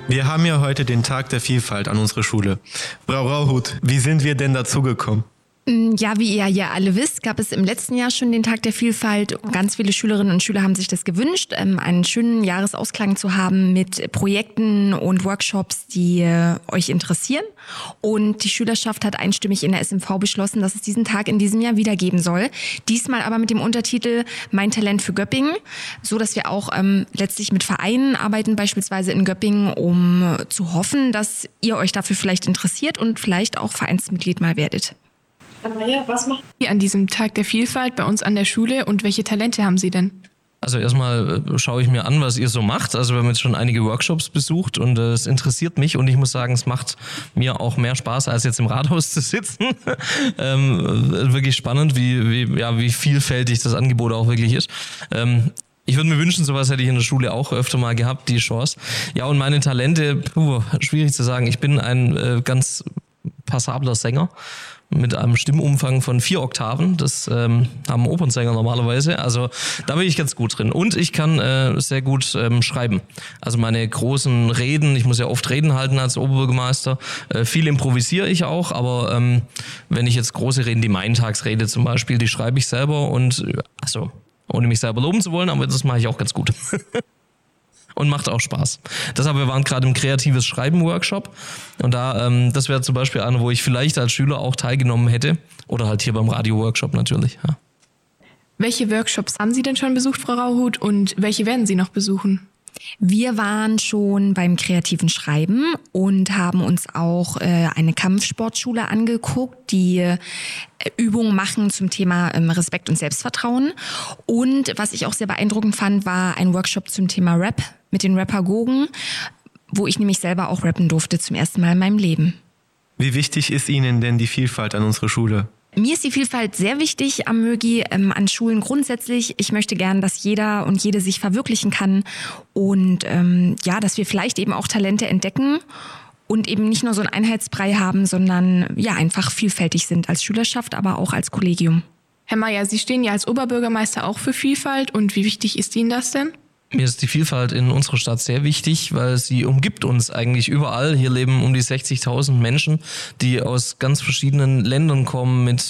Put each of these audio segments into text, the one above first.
Wir haben ja heute den Tag der Vielfalt an unserer Schule. Frau Rauhut, wie sind wir denn dazu gekommen? Ja, wie ihr ja alle wisst, gab es im letzten Jahr schon den Tag der Vielfalt. Ganz viele Schülerinnen und Schüler haben sich das gewünscht, einen schönen Jahresausklang zu haben mit Projekten und Workshops, die euch interessieren. Und die Schülerschaft hat einstimmig in der SMV beschlossen, dass es diesen Tag in diesem Jahr wieder geben soll. Diesmal aber mit dem Untertitel Mein Talent für Göppingen, so dass wir auch letztlich mit Vereinen arbeiten, beispielsweise in Göppingen, um zu hoffen, dass ihr euch dafür vielleicht interessiert und vielleicht auch Vereinsmitglied mal werdet. Maria, was macht ihr an diesem Tag der Vielfalt bei uns an der Schule und welche Talente haben Sie denn? Also erstmal schaue ich mir an, was ihr so macht. Also wir haben jetzt schon einige Workshops besucht und es interessiert mich und ich muss sagen, es macht mir auch mehr Spaß, als jetzt im Rathaus zu sitzen. Wirklich spannend, wie vielfältig das Angebot auch wirklich ist. Ich würde mir wünschen, sowas hätte ich in der Schule auch öfter mal gehabt, die Chance. Ja, und meine Talente, schwierig zu sagen. Ich bin ein ganz passabler Sänger mit einem Stimmumfang von 4 Oktaven. Das haben Opernsänger normalerweise. Also da bin ich ganz gut drin. Und ich kann sehr gut schreiben. Also meine großen Reden, ich muss ja oft Reden halten als Oberbürgermeister. Viel improvisiere ich auch, aber wenn ich jetzt große Reden, die Maintagsrede zum Beispiel, die schreibe ich selber und also ohne mich selber loben zu wollen, aber das mache ich auch ganz gut. Und macht auch Spaß. Deshalb, wir waren gerade im kreatives Schreiben-Workshop und da, das wäre zum Beispiel einer, wo ich vielleicht als Schüler auch teilgenommen hätte oder halt hier beim Radio-Workshop natürlich. Ja. Welche Workshops haben Sie denn schon besucht, Frau Rauhut, und welche werden Sie noch besuchen? Wir waren schon beim kreativen Schreiben und haben uns auch eine Kampfsportschule angeguckt, die Übungen machen zum Thema Respekt und Selbstvertrauen. Und was ich auch sehr beeindruckend fand, war ein Workshop zum Thema Rap mit den Rappagogen, wo ich nämlich selber auch rappen durfte zum ersten Mal in meinem Leben. Wie wichtig ist Ihnen denn die Vielfalt an unserer Schule? Mir ist die Vielfalt sehr wichtig am Mögi, an Schulen grundsätzlich. Ich möchte gern, dass jeder und jede sich verwirklichen kann und dass wir vielleicht eben auch Talente entdecken und eben nicht nur so einen Einheitsbrei haben, sondern ja einfach vielfältig sind als Schülerschaft, aber auch als Kollegium. Herr Mayer, Sie stehen ja als Oberbürgermeister auch für Vielfalt und wie wichtig ist Ihnen das denn? Mir ist die Vielfalt in unserer Stadt sehr wichtig, weil sie umgibt uns eigentlich überall. Hier leben um die 60.000 Menschen, die aus ganz verschiedenen Ländern kommen, mit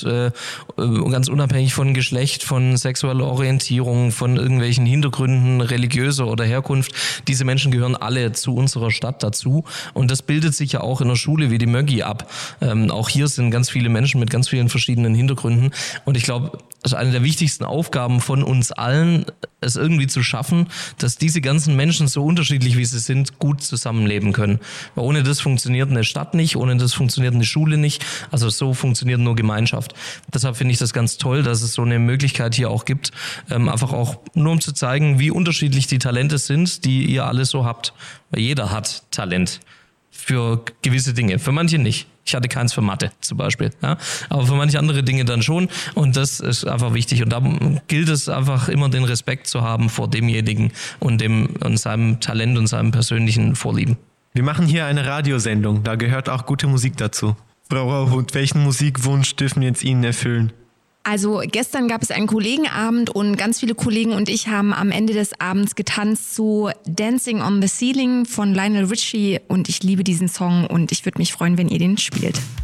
ganz unabhängig von Geschlecht, von sexueller Orientierung, von irgendwelchen Hintergründen, religiöser oder Herkunft. Diese Menschen gehören alle zu unserer Stadt dazu und das bildet sich ja auch in der Schule wie die Mögi ab. Auch hier sind ganz viele Menschen mit ganz vielen verschiedenen Hintergründen und ich glaube, das ist eine der wichtigsten Aufgaben von uns allen, es irgendwie zu schaffen, dass diese ganzen Menschen, so unterschiedlich wie sie sind, gut zusammenleben können. Weil ohne das funktioniert eine Stadt nicht, ohne das funktioniert eine Schule nicht. Also so funktioniert nur Gemeinschaft. Deshalb finde ich das ganz toll, dass es so eine Möglichkeit hier auch gibt, einfach auch nur um zu zeigen, wie unterschiedlich die Talente sind, die ihr alle so habt. Weil jeder hat Talent für gewisse Dinge, für manche nicht. Ich hatte keins für Mathe zum Beispiel, ja? Aber für manche andere Dinge dann schon und das ist einfach wichtig und da gilt es einfach immer den Respekt zu haben vor demjenigen und seinem Talent und seinem persönlichen Vorlieben. Wir machen hier eine Radiosendung, da gehört auch gute Musik dazu. Frau Rauhut, welchen Musikwunsch dürfen wir jetzt Ihnen erfüllen? Also gestern gab es einen Kollegenabend und ganz viele Kollegen und ich haben am Ende des Abends getanzt zu Dancing on the Ceiling von Lionel Richie und ich liebe diesen Song und ich würde mich freuen, wenn ihr den spielt.